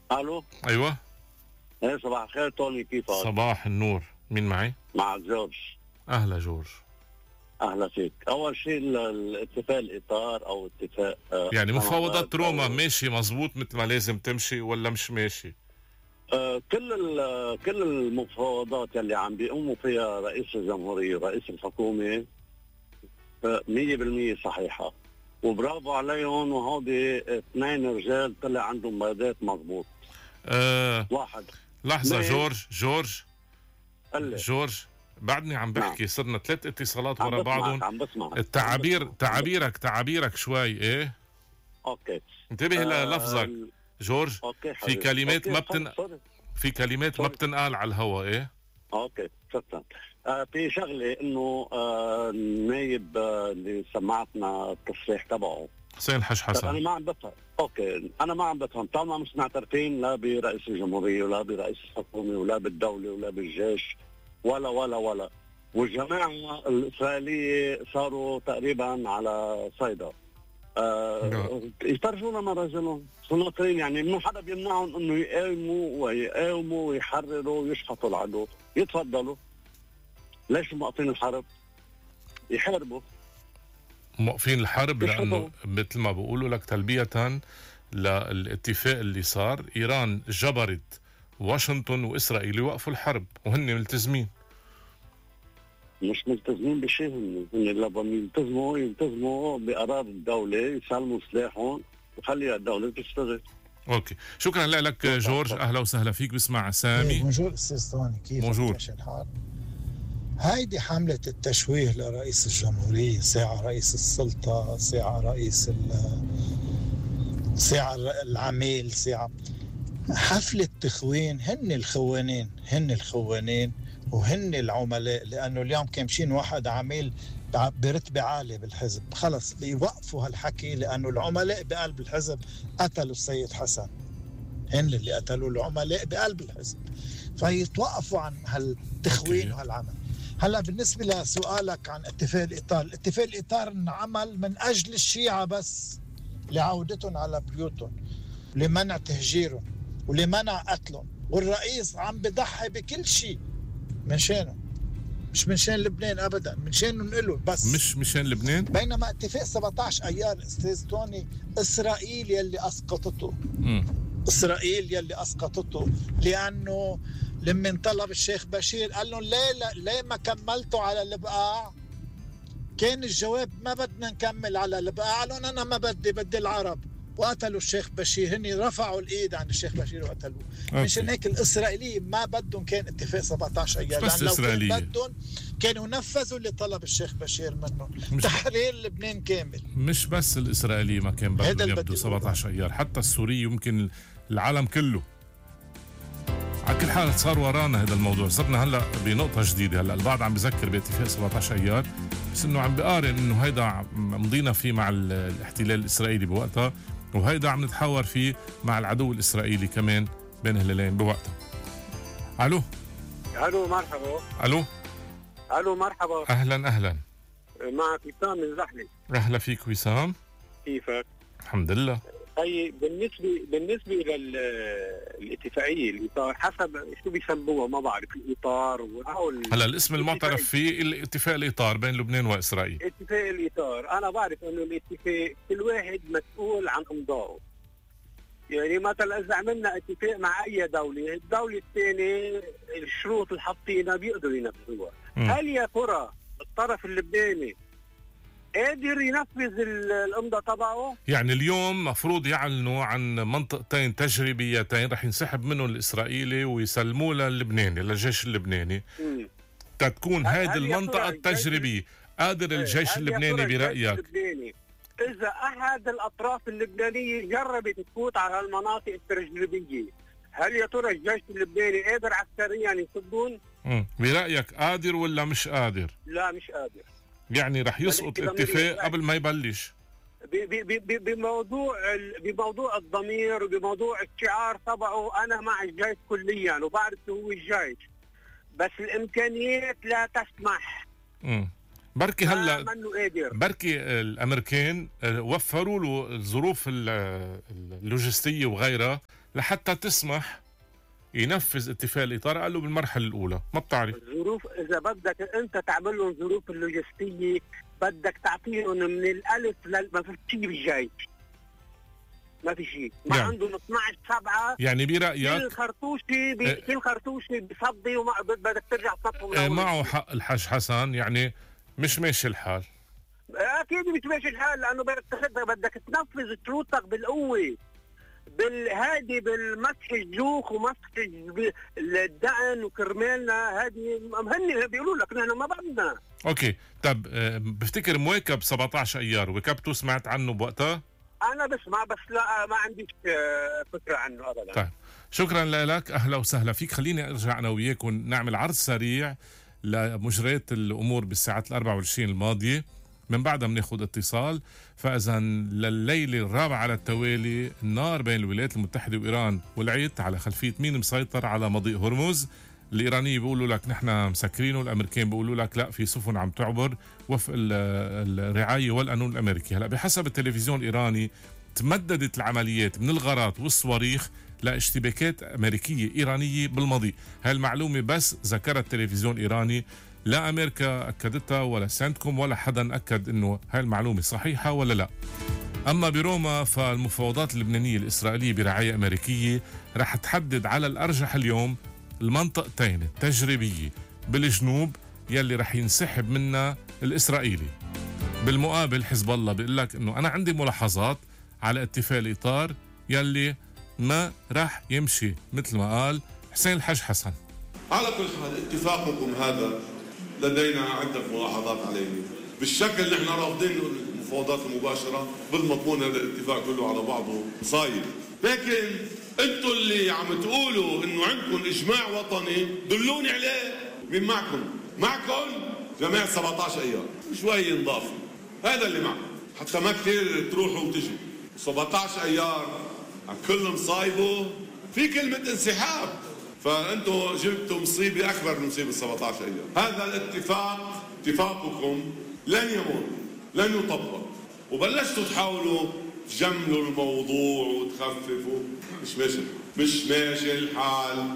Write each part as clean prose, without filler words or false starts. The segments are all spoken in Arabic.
الو. ايوه. ايه صباح الخير توني، كيفك؟ صباح النور، مين معي؟ معك جورج. اهلا جورج. اهلا فيك. اول شيء الاتفاق الاطار او اتفاق يعني مفاوضات روما ماشي مزبوط مثل ما لازم تمشي ولا مش ماشي؟ كل المفاوضات اللي عم بيقوموا فيها رئيس الجمهورية ورئيس الحكومة 100% صحيحة، وبرافو عليهم. وهودي اثنين رجال طلع عندهم بيادات مضبوط. واحد. لحظة جورج قلي. جورج، بعدني عم بحكي. نعم. صرنا 3 اتصالات ورا بعضهم. عم بسمعك. تعابيرك شوي. ايه اوكي، انتبه للفظك جورج. اوكي في كلمات في كلمات ما سوري. بتنقال على الهواء. ايه اوكي شكرا. في شغله انه النايب اللي سمعتنا التصريح تبعه حسين حسن. انا ما عم بفهم. اوكي، انا ما عم بفهم. طالما مش معترفين لا برئيس الجمهوريه ولا برئيس الحكومه ولا بالدوله ولا بالجيش ولا والجماعه الاسرائيليه صاروا تقريبا على صيدا. يفرجونا ما رجلهم سناطرين، يعني مو حدا بيمنعهم انه يقاوموا ويحرروا ويشحطوا العدو. يتفضلوا. ليش موقفين الحرب؟ يحاربوا. موقفين الحرب لانه مثل ما بقولوا لك تلبية للاتفاق اللي صار، ايران جبرت واشنطن واسرائيل يوقفوا الحرب وهن ملتزمين. مش ملتزمين بشيء. هن لما يلتزموا بقرار الدولة، يسلموا سلاحهم وخلي الدولة تشتغل. اوكي، شكرا لك جورج. اهلا وسهلا فيك. بسمع سامي. بونجور استاذ طوني، كيف ماشي الحال؟ هيدي حملة التشويه لرئيس الجمهورية، ساعة رئيس السلطة، ساعة العميل، ساعة حفلة تخوين. هن الخوانين وهن العملاء، لأنه اليوم كامشين واحد عميل برتبة عالية بالحزب، خلص بيوقفوا هالحكي، لأنه العملاء بقلب الحزب قتلوا السيد حسن. هن اللي قتلوا العملاء بقلب الحزب، فيتوقفوا عن هالتخوين وهالعمل. هلا بالنسبة لسؤالك عن اتفاق الإطار انعمل من أجل الشيعة بس، لعودتهم على بيوتهم، لمنع تهجيرهم ولمنع قتلهم. والرئيس عم بضحي بكل شيء من شانه، مش من شان لبنان أبدا، من شانه نقله بس، مش مشان لبنان. بينما اتفاق 17 أيار أستاذ توني، إسرائيل يلي أسقطته. لأنه لما طلب الشيخ بشير قال لهم ليه ما كملتوا على البقاع؟ كان الجواب ما بدنا نكمل على البقاع. قال لهم أنا ما بدي العرب، وقتلوا الشيخ بشير. هني رفعوا الإيد عن الشيخ بشير وقتلوه. مشان هيك الإسرائيليين ما بدهم كان اتفاق 17 أيار، بس لأن لو كان بدهم كانوا نفذوا اللي طلب الشيخ بشير منهم، تحرير لبنان كامل. مش بس الإسرائيلي ما كان بدهم يبدو 17 أيار، حتى السوري، يمكن العالم كله. على كل حال صار ورانا هذا الموضوع. صرنا هلا بنقطة جديدة. هلا البعض عم بذكر باتفاق 17 أيار، بس انه عم بقارن انه هيدا مضينا فيه مع الاحتلال الإسرائيلي بوقتها، وهيدا عم نتحاور فيه مع العدو الإسرائيلي كمان بين هلالين بوقتها. الو مرحبا. الو مرحبا. اهلا معك وسام من زحلة. اهلا فيك وسام. كيفك؟ الحمد لله. هي بالنسبة للاتفاقية الإطار، حسب شو بيسموها ما بعرف، الإطار هلا الاسم المعترف فيه الاتفاق الإطار بين لبنان وإسرائيل. اتفاق الإطار، أنا بعرف إنه الاتفاق كل واحد مسؤول عن إمضائه. يعني مثلا إذا عملنا اتفاق مع أي دولة، الدولة الثانية الشروط اللي حاطينها بيقدروا ينفذوها. هل يا ترى الطرف اللبناني قادر ينفذ الامضاء تبعه؟ يعني اليوم مفروض يعلنوا عن منطقتين تجريبيتين رح ينسحب منهم الإسرائيلي ويسلموه للبناني، للجيش اللبناني. تكون هذه المنطقة التجريبية. قادر الجيش اللبناني برأيك؟ إذا أحد الأطراف اللبنانية جربت تفوت على المناطق التجريبية، هل يا ترى الجيش اللبناني قادر عسكريا يصدون؟ برأيك قادر ولا مش قادر؟ لا مش قادر. يعني رح يسقط الاتفاق قبل ما يبلش. بموضوع الضمير وبموضوع الشعار تبعه أنا مع الجيش كليا وبعرف هو الجيش، بس الإمكانيات لا تسمح. بركي هلا بركي الامريكان وفروا له الظروف اللوجستيه وغيرها لحتى تسمح ينفذ اتفاق الإطار؟ قال له بالمرحلة الأولى. ما بتعرف الظروف إذا بدك أنت تعمل لهم ظروف اللوجستية بدك تعطيهم من الألف ما في شيء بالجاي، ما في شيء، ما يعني عندهم 12/7. يعني برأيك كل خرطوشي بصدي وما بدك ترجع تصفهم. معه حق الحاج حسن، يعني مش ماشي الحال. اكيد مش ماشي الحال، لانه بدك تنفذ شروطك بالقوه، بالهادي، بالمسح الجوخ ومسح الدقن وكرمالنا. هذه هن بيقولوا لك نحن ما بدنا. اوكي، طب بفتكر مواكب 17 ايار وكبتوا سمعت عنه بوقتها؟ انا بسمع بس لا ما عنديش فكره عنه ابدا. طيب شكرا لك، اهلا وسهلا فيك. خليني ارجع انا وياكم نعمل عرض سريع لمجريات الامور بالساعات 24 الماضيه، من بعدها بناخذ اتصال. فاذا لليله الرابعه على التوالي النار بين الولايات المتحده وايران ولعت على خلفيه مين مسيطر على مضيق هرمز. الإيرانيين بيقولوا لك نحن مسكرينه، الأمريكان بيقولوا لك لا في سفن عم تعبر وفق الرعاية والقانون الأمريكي. هلا بحسب التلفزيون الإيراني تمددت العمليات من الغارات والصواريخ لاشتباكات أمريكية إيرانية بالماضي. هالمعلومة بس ذكرها التلفزيون الإيراني، لا أمريكا أكدتها ولا سنتكم ولا حدا أكد إنه هاي المعلومة صحيحة ولا لا. أما بروما فالمفاوضات اللبنانية الإسرائيلية برعاية أمريكية رح تحدد على الأرجح اليوم المنطقتين التجريبية بالجنوب يلي رح ينسحب منها الإسرائيلي. بالمقابل حزب الله بيقول لك إنه أنا عندي ملاحظات على اتفاق الإطار يلي ما رح يمشي مثل ما قال حسين الحاج حسن. على كل حال اتفاقكم هذا لدينا عدة ملاحظات عليه. بالشكل نحن رافضين المفاوضات المباشرة، بالمضمون هذا الاتفاق كله على بعضه صاير. لكن انتوا اللي عم تقولوا انه عندكم اجماع وطني دلوني عليه. مين معكم؟ معكم جماعة 17 ايار، شوي ينضاف، هذا اللي معكم حتى ما كثير تروحوا وتجي. 17 ايار على كل مصايبه في كلمة انسحاب، فانتوا جبتوا مصيبة اكبر من مصيبة 17 ايار. هذا الاتفاق اتفاقكم لن يمر، لن يطبق، وبلشتوا تحاولوا تجملوا الموضوع وتخففوا. مش ماشي الحال.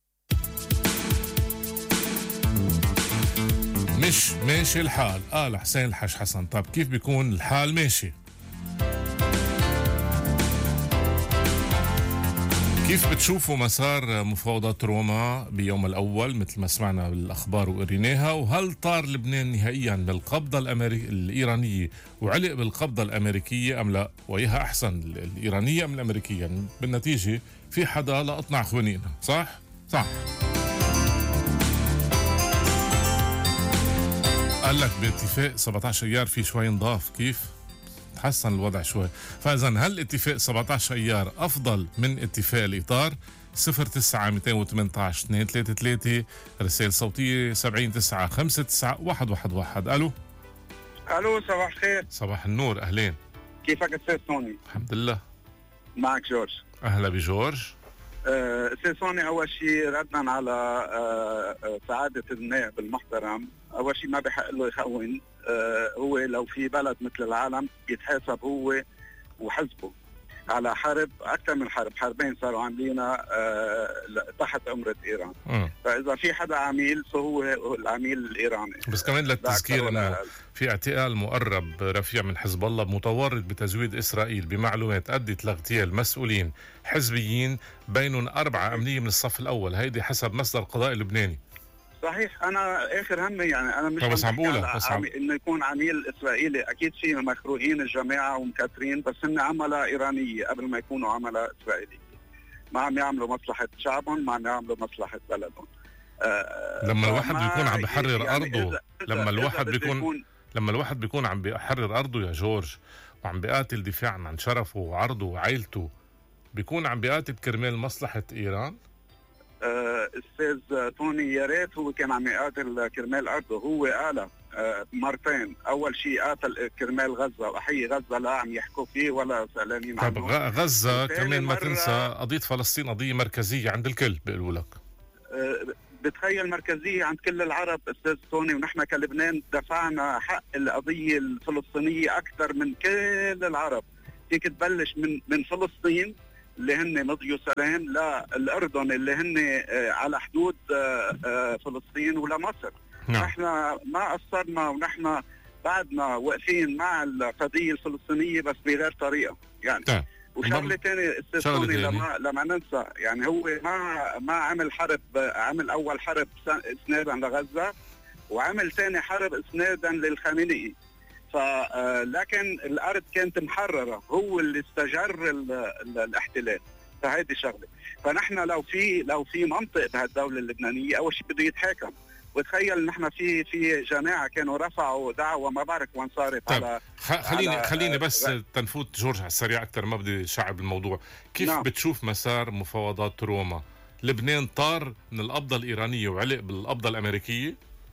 مش ماشي الحال قال حسين الحاج حسن. طب كيف بيكون الحال ماشي؟ كيف بتشوفوا مسار مفاوضات روما بيوم الأول مثل ما سمعنا بالأخبار وقريناها؟ وهل طار لبنان نهائيا بالقبضة الإيرانية وعلق بالقبضة الأمريكية أم لا؟ وإيها أحسن الإيرانية أم الأمريكية؟ يعني بالنتيجة في حدا لقطنا خوانينا، صح؟ صح. قال لك باتفاق 17 ايار في شوي نضاف، كيف؟ تحسن الوضع شوي. فإذا هل اتفاق 17 ايار أفضل من اتفاق الإطار؟ 09-218-233 رسائل صوتية 70-9-59-111. ألو صباح الخير. صباح النور، أهلين. كيفك أستاذ سوني؟ الحمد لله. معك جورج. أهلا بجورج. أستاذ سوني، أول شيء ردا على سعادة النائب المحترم، أول شيء ما بحق له يخون. هو لو في بلد مثل العالم يتحاسب هو وحزبه على حرب، أكثر من حربين صاروا عاملينها تحت أمرة إيران. فإذا في حدا عميل فهو العميل الإيراني. بس كمان للتذكير أنه في اعتقال مقرب رفيع من حزب الله متورط بتزويد إسرائيل بمعلومات أدت لاغتيال مسؤولين حزبيين بينهم 4 أمنية من الصف الأول، هيدي حسب مصدر قضائي لبناني. صحيح. انا اخر همي يعني انا مش بس عم بقولها انه يكون عميل اسرائيلي. اكيد في مخروقين الجماعه ومكترين، بس هن عملاء ايرانيه قبل ما يكونوا عملاء اسرائيليه. ما عم يعملوا مصلحه شعبهم، ما عم يعملوا مصلحه بلدهم. لما الواحد بيكون عم بحرر يعني ارضه، لما الواحد بيكون عم بيحرر ارضه يا جورج وعم بيقاتل دفاعا عن شرفه وعرضه وعائلته، بيكون عم بيقاتل كرمال مصلحه ايران. استاذ توني، يا ريت هو كان عم يقاتل كرمال ارضه. هو قال مرتين، اول شيء قاتل كرمال غزه، واحيي غزه لا عم يحكوا فيه ولا سألانين عنه. طب غزه كمان ما تنسى قضيه فلسطين قضيه مركزيه عند الكل بيقولوا لك. بتخيل مركزيه عند كل العرب استاذ توني، ونحن كلبنان دفعنا حق القضيه الفلسطينيه اكثر من كل العرب. فيك تبلش من فلسطين اللي هن مضيوا سلام للأردن اللي هن على حدود فلسطين ولا مصر. نحن ما قصرنا ونحن بعدنا واقفين مع القضية الفلسطينية بس بغير طريقة يعني. وشغلة تانية استثنائي لما ننسى يعني هو ما عمل حرب، عمل أول حرب إسنادا لغزة وعمل ثاني حرب إسنادا للخامنئي. لكن الأرض كانت محررة، هو اللي استجر الاحتلال. فهذه شغلة. فنحن لو في منطق بهالدولة اللبنانية أول شيء بده يتحاكم. وتخيل نحن في جماعة كانوا رفعوا دعوة ما بعرف وين صارت. طيب خليني بس تنفوت جورج على السريع أكثر، ما بدي شعب الموضوع. كيف بتشوف مسار مفاوضات روما؟ لبنان طار من القبضة الإيرانية وعلق بالقبضة الأمريكية؟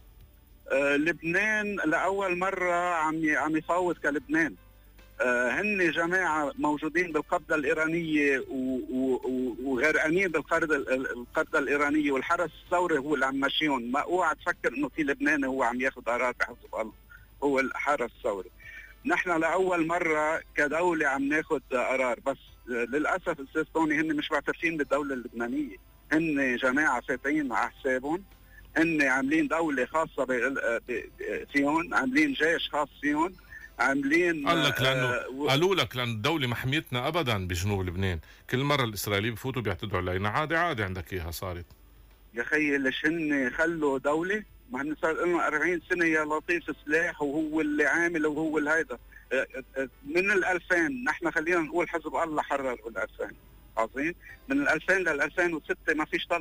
لبنان لأول مرة عم يفاوض كلبنان. هن جماعة موجودين بالقبضة الإيرانية وغرقانين بالقبضة الإيرانية، والحرس الثوري هو اللي عم ماشيهم. ما اوعى تفكر انه في لبنان هو عم ياخذ قرار بحسب الله، هو الحرس الثوري. نحن لأول مرة كدولة عم ناخذ قرار، بس للأسف أستاذ توني هن مش معترفين بالدولة اللبنانية. هن جماعة فاتحين على حسابهم، هن عاملين دولة خاصة فيهم، عاملين جيش خاص فيهم، عاملين قال لك قالوا لك لأن الدولة ما حميتنا أبدا بجنوب لبنان. كل مرة الإسرائيليين بفوتوا بيعتدوا علينا. عادي عندك إياها صارت يا خيي. ليش هن خلوا دولة؟ ما هن صار لنا 40 سنة يا لطيف سلاح، وهو اللي عامل وهو الهيدا من 2000. نحن خلينا نقول حزب الله حرر 2000 عظيم. من 2000 لل 2006 ما فيش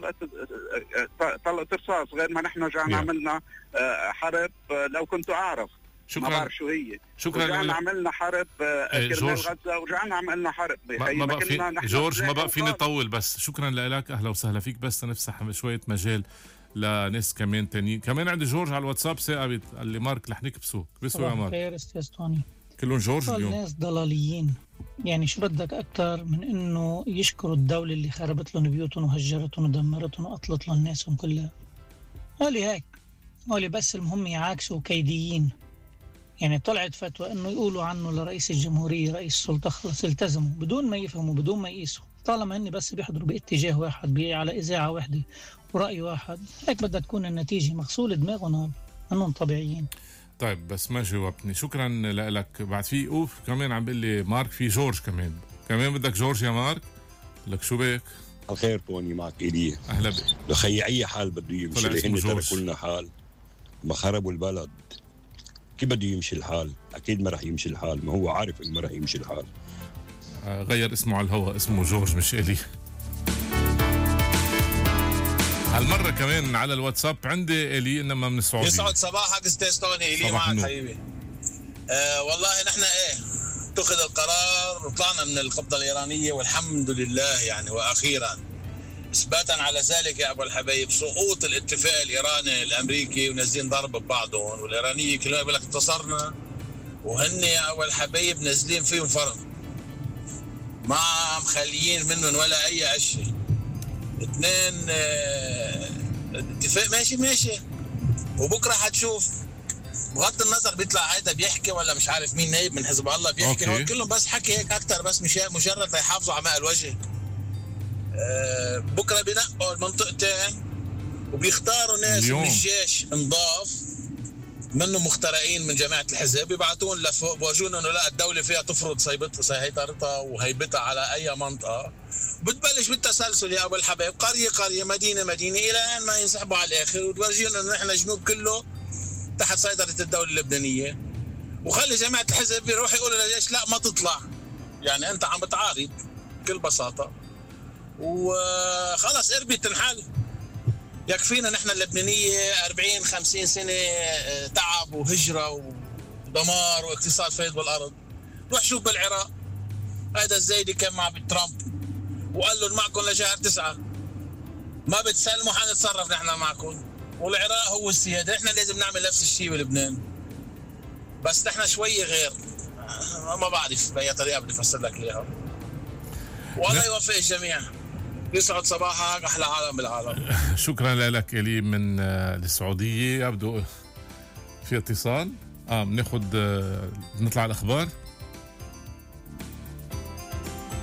طلقة رصاص، غير ما نحن رجعنا عملنا حرب. لو كنت أعرف شكرا. ما بعرف شو هي. شكرا. رجعنا عملنا حرب كرمال غزة، ورجعنا عملنا حرب. ما بقى في جورج، ما بقى فيني نطول، بس شكرا لك. أهلا وسهلا فيك. بس نفسح شوية مجال لناس كمان تانيين. كمان عندي جورج على الواتساب ثابت قال لي مارك رح نكبسه. كبسوا يا مارك. خير استاذ توني. كلهم جورج اليوم. الناس ضلاليين يعني. شو بدك أكتر من إنه يشكروا الدولة اللي خربت لهم بيوتهم وهجرتهم ودمرتهم وقتلت لهم ناسهم كلها. هولي هيك، هولي بس المهم يعاكسوا كيديين. يعني طلعت فتوى إنه يقولوا عنه لرئيس الجمهورية رئيس السلطة، خلص التزموا بدون ما يفهموا بدون ما يقيسوا. طالما هني بس بيحضروا باتجاه واحد على إذاعة واحدة ورأي واحد، هيك بدها تكون النتيجة. مغسول دماغهم هنهم طبيعيين. طيب بس ما جاوبتني. شكرا لك. بعد في كمان عم بيقول لي مارك في جورج كمان بدك جورج يا مارك؟ لك شو بك؟ الخير توني معك إيدي. أهلا بك. بخي أي حال بده يمشي، لأن تركوا لنا حال ما خربوا البلد. كيف بده يمشي الحال؟ أكيد ما رح يمشي الحال، ما هو عارف إن ما رح يمشي الحال. غير اسمه على الهواء، اسمه جورج مش إلي. هالمرة كمان على الواتساب عندي إلي إنما من السعودية. يسعد صباحك استاذ توني. إلي معك حبيبي. والله نحن اتخذ القرار وطلعنا من القبضة الإيرانية والحمد لله يعني. وأخيرا إثباتا على ذلك يا أبو الحبايب سقوط الاتفاق الإيراني الأمريكي ونازلين ضرب ببعضهم، والإيرانية كلهم يقول لك انتصرنا، وهن يا أبو الحبايب نازلين فيهم فرق، ما مخليين منهم ولا أي شيء. اثنين الاتفاق ماشي وبكره حتشوف. بغض النظر بيطلع هيدا بيحكي ولا مش عارف مين نايب من حزب الله بيحكي، هو كلهم بس حكي هيك اكثر، بس مجرد ليحافظوا على ماء الوجه. بكره بينقوا المنطقتين وبيختاروا ناس من الجيش نضاف منهم مخترعين من جماعه الحزب، بيبعتون لفوق بوجهون انه لا الدوله فيها تفرض سيطرتها وهيبتها على اي منطقه. بتبلش بالتسلسل يا ابو الحبايب، قريه مدينه الى ان ما ينسحبوا على الاخر وتورجينا انه نحن الجنوب كله تحت سيطره الدوله اللبنانيه، وخلي جماعه الحزب يروح يقولوا للجيش لا ما تطلع، يعني انت عم بتعارض بكل بساطه، وخلص اربي تنحل. يكفينا نحن اللبنانيه 40-50 سنه تعب وهجره ودمار واقتصاد فايض بالارض. روح شوف بالعراق، هذا الزايدي كان مع ترامب وقال له معكم لشهر 9 ما بتسلموا حنتصرف نحن معكم، والعراق هو السياده. نحن لازم نعمل نفس الشيء بلبنان، بس نحن شوي غير، ما بعرف باي طريقه بدي افسر لك اياها. والله يوفق الجميع. يسعد صباحك، احلى عالم بالعالم. شكرا لك إلي من السعوديه. يبدو في اتصال. بناخذ نطلع الاخبار.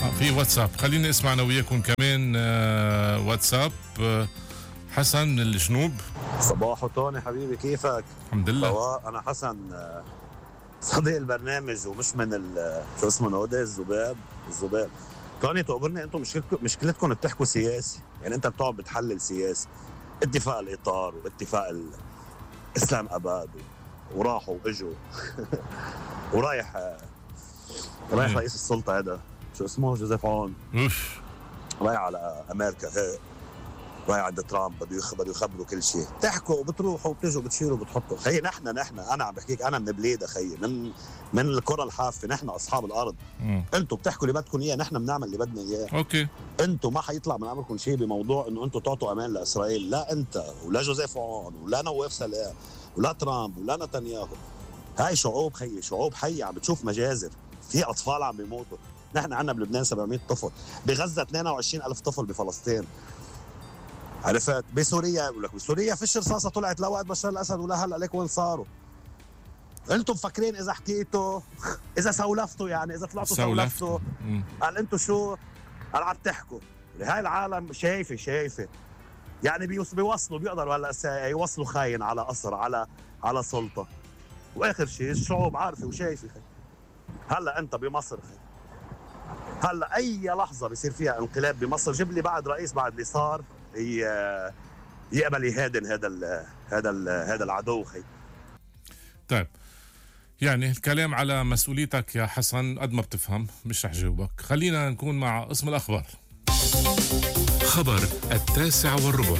في واتساب، خليني اسمع انا وياكم كمان. واتساب. حسن من الجنوب. صباح وطوني حبيبي، كيفك؟ الحمد لله. انا حسن، صديق البرنامج ومش من شو اسمه نودي الذباب. توني تقبرني، انتم مشكلتكم بتحكوا سياسي، يعني انت بتقعد بتحلل سياسي، اتفاق الاطار واتفاق اسلام اباد وراحوا واجوا ورايح رئيس السلطه هذا شو اسمه جوزيف عون رايح على امريكا، هيك رايح عند ترامب بده يخبروا كل شيء. بتحكوا وبتروحوا وبتجوا بتشيلوا وبتحطوا. خيي نحن انا عم بحكيك، انا من بليده خيي، من الكره الحافه، نحن اصحاب الارض. انتم بتحكوا اللي بدكم اياه، نحن بنعمل اللي بدنا اياه. اوكي. انتم ما حيطلع من امركم شيء بموضوع انه انتم تعطوا امان لاسرائيل، لا انت ولا جوزيف عون ولا نواف سلام ولا ترامب ولا نتنياهو. هاي شعوب خيي، شعوب حيه عم بتشوف مجازر، في اطفال عم بيموتوا. نحن عندنا بلبنان 700 طفل، بغزه 22,000 طفل، بفلسطين عرفت، بسوريا يقول لك بسوريا فيش رصاصه طلعت لا وقت بشار الاسد ولا هلا ليك وين صاروا. انتم مفكرين اذا حكيتوا اذا سولفتوا، يعني اذا طلعتوا سولفتوا قال انتم شو قال عم تحكوا. هاي العالم شايفه يعني بيوصلوا، بيقدروا هلا يوصلوا خاين على قصر على سلطه. واخر شيء الشعوب عارفه وشايفه. هلا انت بمصر هلا اي لحظه بيصير فيها انقلاب بمصر، جيب لي بعد رئيس بعد اللي صار يقبل يهادن هذا العدو خي. طيب، يعني الكلام على مسؤوليتك يا حسن، قد ما بتفهم مش رح جاوبك. خلينا نكون مع قسم الأخبار. خبر 9:15.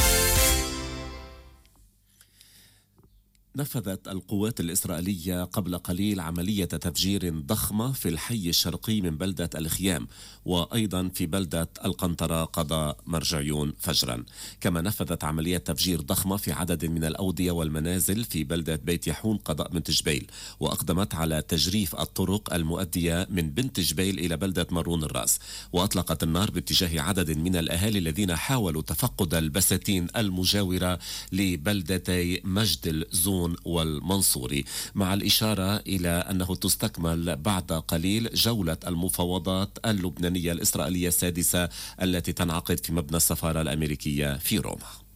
نفذت القوات الإسرائيلية قبل قليل عملية تفجير ضخمة في الحي الشرقي من بلدة الخيام، وأيضا في بلدة القنطرة قضى مرجعيون فجرا. كما نفذت عملية تفجير ضخمة في عدد من الأودية والمنازل في بلدة بيت يحون قضاء بنت جبيل، وأقدمت على تجريف الطرق المؤدية من بنت جبيل إلى بلدة مارون الراس، وأطلقت النار باتجاه عدد من الأهالي الذين حاولوا تفقد البساتين المجاورة لبلدتي مجد الزون والمنصوري، مع الإشارة إلى أنه تستكمل بعد قليل جولة المفاوضات اللبنانية الإسرائيلية السادسة التي تنعقد في مبنى السفارة الأمريكية في روما.